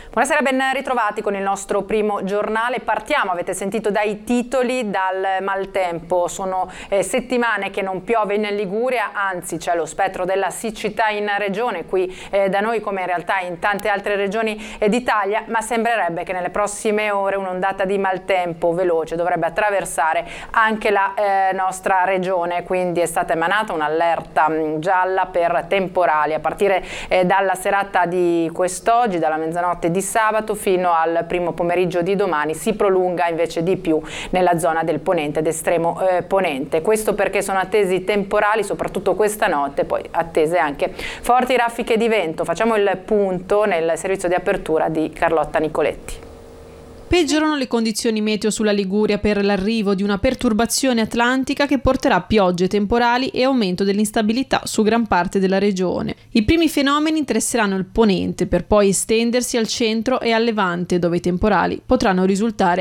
Buonasera, ben ritrovati con il nostro primo giornale. Partiamo, avete sentito dai titoli, dal maltempo. Sono settimane che non piove in Liguria, anzi c'è lo spettro della siccità in regione, qui da noi come in realtà in tante altre regioni d'Italia, ma sembrerebbe che nelle prossime ore un'ondata di maltempo veloce dovrebbe attraversare anche la nostra regione, quindi è stata emanata un'allerta gialla per temporali a partire dalla serata di quest'oggi, dalla mezzanotte di sabato fino al primo pomeriggio di domani. Si prolunga invece di più nella zona del ponente ed estremo ponente. Questo perché sono attesi temporali soprattutto questa notte, poi attese anche forti raffiche di vento. Facciamo il punto nel servizio di apertura di Carlotta Nicoletti. Peggiorano le condizioni meteo sulla Liguria per l'arrivo di una perturbazione atlantica che porterà piogge temporali e aumento dell'instabilità su gran parte della regione. I primi fenomeni interesseranno il ponente per poi estendersi al centro e al levante, dove i temporali potranno risultare